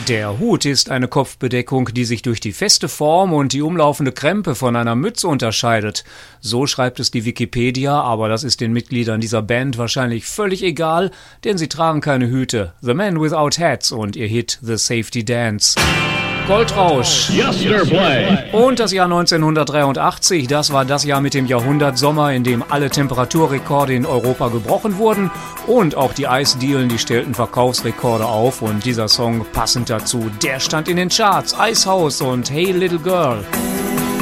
Der Hut ist eine Kopfbedeckung, die sich durch die feste Form und die umlaufende Krempe von einer Mütze unterscheidet. So schreibt es die Wikipedia, aber das ist den Mitgliedern dieser Band wahrscheinlich völlig egal, denn sie tragen keine Hüte. The Man Without Hats und ihr Hit The Safety Dance. Goldrausch. Yesterplay. Und das Jahr 1983, das war das Jahr mit dem Jahrhundertsommer, in dem alle Temperaturrekorde in Europa gebrochen wurden und auch die Eisdielen, die stellten Verkaufsrekorde auf und dieser Song passend dazu, der stand in den Charts, Icehouse und Hey Little Girl.